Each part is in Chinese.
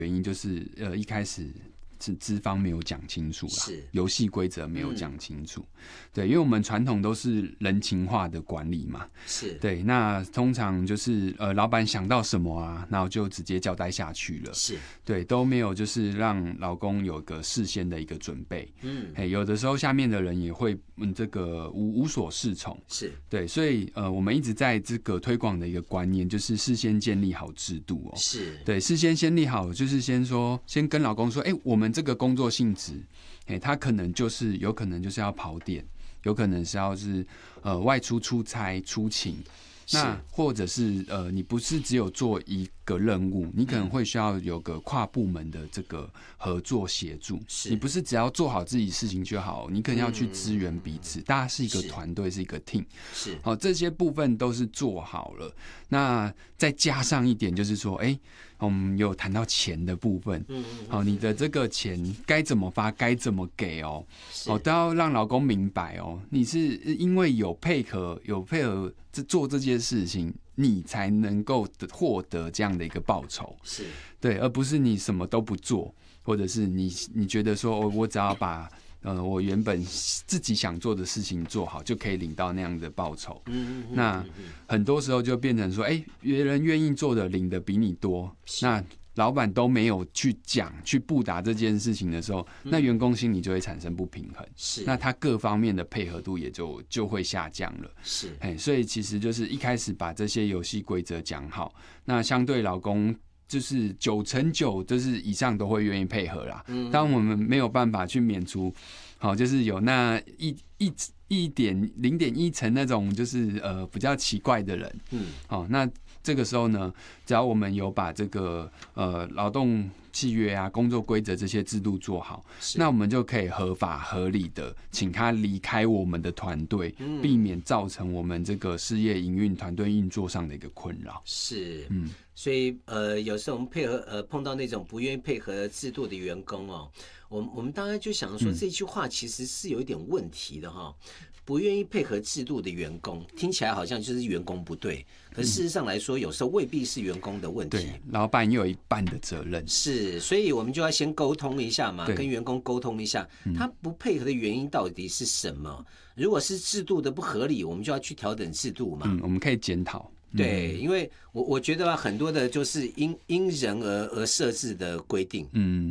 原因就是一开始是资方没有讲清楚啦，游戏规则没有讲清楚，对，因为我们传统都是人情化的管理嘛， 是对，那通常就是老板想到什么啊，然后就直接交代下去了， 是， 对，都没有就是让劳工有个事先的一个准备，有的时候下面的人也会这个无所适从， 是对，所以我们一直在这个推广的一个观念就是事先建立好制度哦， 是， 对，事先建立好就是先跟劳工说，我们这个工作性质，他可能就是有可能就是要跑点，有可能是要是外出出差出勤，那或者是你不是只有做一个任务，你可能会需要有个跨部门的这个合作协助，你不是只要做好自己事情就好，你可能要去支援彼此，大家是一个团队，是一个 team， 是， 这些部分都是做好了，那再加上一点就是说，我们有谈到钱的部分，你的这个钱该怎么发，该怎么给都要让劳工明白你是因为有配合做这件事情，你才能够获得这样的一个报酬， 是对，而不是你什么都不做，或者是你觉得说我只要把我原本自己想做的事情做好，就可以领到那样的报酬。那很多时候就变成说，别人愿意做的领的比你多，那老板都没有去讲去布达这件事情的时候，那员工心里就会产生不平衡，那他各方面的配合度也就会下降了。 是， 所以其实就是一开始把这些游戏规则讲好，那相对劳工就是9%就是以上都会愿意配合啦。当我们没有办法去免除，就是有那0.1% 那种就是比较奇怪的人，那这个时候呢，只要我们有把这个劳动契约啊、工作规则这些制度做好，那我们就可以合法合理的请他离开我们的团队，避免造成我们这个事业营运、团队运作上的一个困扰。 是，所以有时候我们碰到那种不愿意配合制度的员工我们当然就想说这句话其实是有一点问题的哈。不愿意配合制度的员工，听起来好像就是员工不对，可事实上来说，有时候未必是员工的问题。 对，老板也有一半的责任。 是，所以我们就要先沟通一下嘛，跟员工沟通一下，他不配合的原因到底是什么？如果是制度的不合理，我们就要去调整制度嘛。 我们可以检讨。 对，因为我觉得很多的就是因人而设置的规定。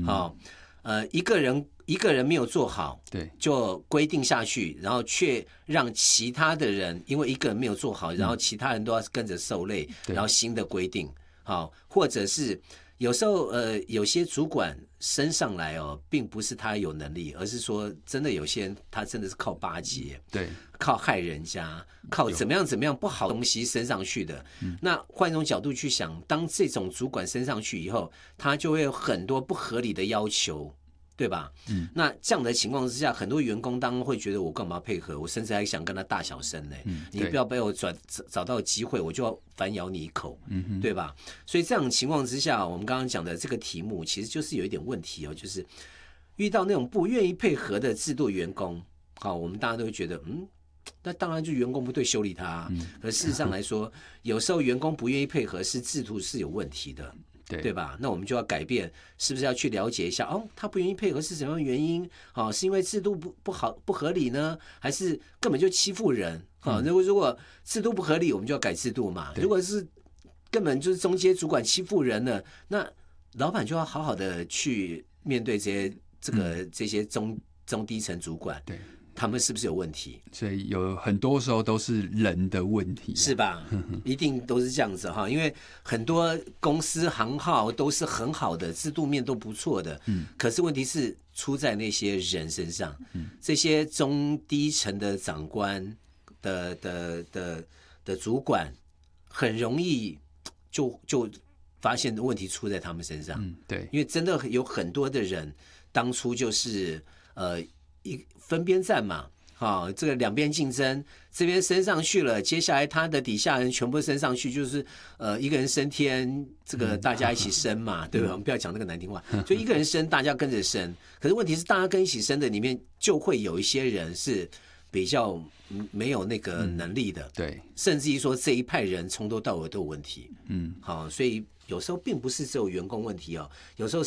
一个人没有做好， 对， 就规定下去，然后却让其他的人因为一个人没有做好，然后其他人都要跟着受累，然后新的规定，或者是有时候有些主管升上来并不是他有能力，而是说真的有些人他真的是靠巴结， 对， 靠害人家，靠怎么样不好的东西升上去的。那换一种角度去想，当这种主管升上去以后，他就会有很多不合理的要求。对吧？那这样的情况之下，很多员工当然会觉得我干嘛配合？我甚至还想跟他大小声呢。你不要被我找到机会，我就要反咬你一口，对吧？所以这样的情况之下，我们刚刚讲的这个题目其实就是有一点问题就是遇到那种不愿意配合的制度员工，我们大家都会觉得那当然就员工不对，修理他。可事实上来说，有时候员工不愿意配合是制度是有问题的。对吧？那我们就要改变，是不是要去了解一下他不愿意配合是什么样的原因？是因为制度不好不合理呢，还是根本就欺负人？如果制度不合理，我们就要改制度嘛。如果是根本就是中阶主管欺负人了，那老板就要好好的去面对这些中低层主管。 对。 他们是不是有问题？ 所以有很多时候都是人的问题， 是吧？一定都是这样子因为很多公司行号都是很好的，制度面都不错的，可是问题是出在那些人身上，这些中低层的长官的主管，很容易就发现问题出在他们身上。 对， 因为真的有很多的人当初就是分边站嘛，这个两边竞争，这边升上去了，接下来他的底下人全部升上去，就是一个人升天，这个大家一起升嘛，对吧？我们不要讲那个难听话，就一个人升，大家跟着升。可是问题是，大家跟一起升的里面，就会有一些人是比较没有那个能力的， 对， 甚至于说这一派人从头到尾都有问题，所以有时候并不是只有员工问题有时候